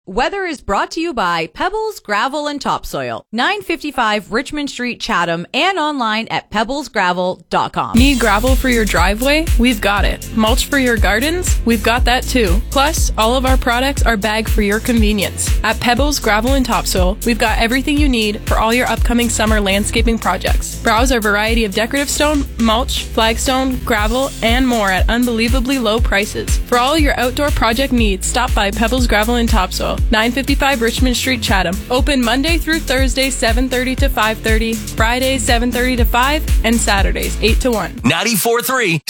Weather is brought to you by Pebbles, Gravel, and Topsoil, 955 Richmond Street, Chatham, and online at pebblesgravel.com. Need gravel for your driveway? We've got it. Mulch for your gardens? We've got that too. Plus, all of our products are bagged for your convenience. At Pebbles, Gravel, and Topsoil, we've got everything you need for all your upcoming summer landscaping projects. Browse our variety of decorative stone, mulch, flagstone, gravel, and more at unbelievably low prices. For all your outdoor project needs, stop by Pebbles, Gravel, and Topsoil, 955 Richmond Street, Chatham. Open Monday through Thursday, 7:30 to 5:30, Fridays, 7:30 to 5, and Saturdays, 8 to 1. 94.3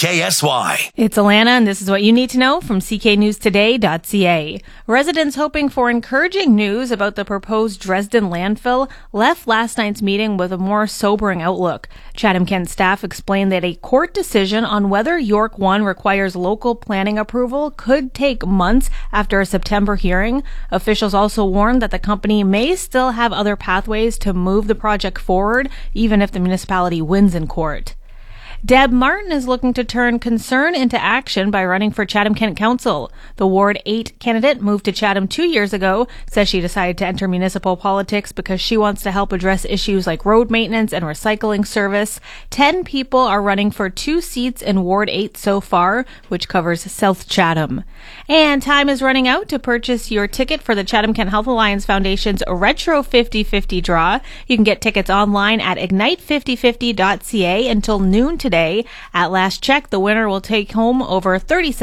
CKSY. It's Alana, and this is what you need to know from cknewstoday.ca. Residents hoping for encouraging news about the proposed Dresden landfill left last night's meeting with a more sobering outlook. Chatham-Kent staff explained that a court decision on whether York 1 requires local planning approval could take months after a September hearing. Officials also warned that the company may still have other pathways to move the project forward, even if the municipality wins in court. Deb Martin is looking to turn concern into action by running for Chatham-Kent Council. The Ward 8 candidate moved to Chatham 2 years ago, says she decided to enter municipal politics because she wants to help address issues like road maintenance and recycling service. 10 people are running for 2 seats in Ward 8 so far, which covers South Chatham. And time is running out to purchase your ticket for the Chatham-Kent Health Alliance Foundation's Retro 50/50 draw. You can get tickets online at ignite5050.ca until noon today. At last check, the winner will take home over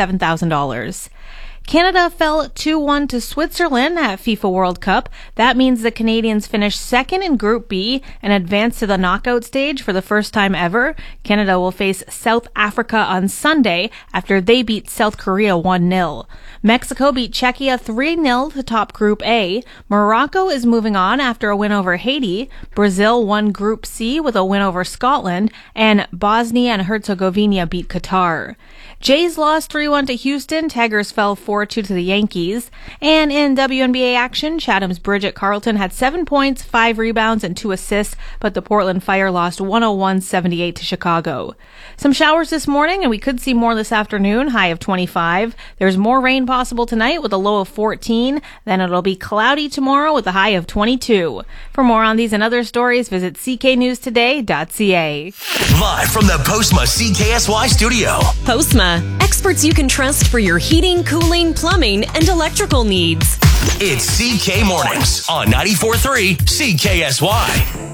$37,000. Canada fell 2-1 to Switzerland at FIFA World Cup. That means the Canadians finished second in Group B and advanced to the knockout stage for the first time ever. Canada will face South Africa on Sunday after they beat South Korea 1-0. Mexico beat Czechia 3-0 to top Group A. Morocco is moving on after a win over Haiti. Brazil won Group C with a win over Scotland, and Bosnia and Herzegovina beat Qatar. Jays lost 3-1 to Houston. Tigers fell 4-2 to the Yankees. And in WNBA action, Chatham's Bridget Carlton had 7 points, 5 rebounds, and 2 assists, but the Portland Fire lost 101-78 to Chicago. Some showers this morning, and we could see more this afternoon, high of 25. There's more rain possible tonight with a low of 14. Then it'll be cloudy tomorrow with a high of 22. For more on these and other stories, visit cknewstoday.ca. Live from the Postma CKSY studio. Postma, experts you can trust for your heating, cooling, plumbing, and electrical needs. It's CK Mornings on 94.3 CKSY.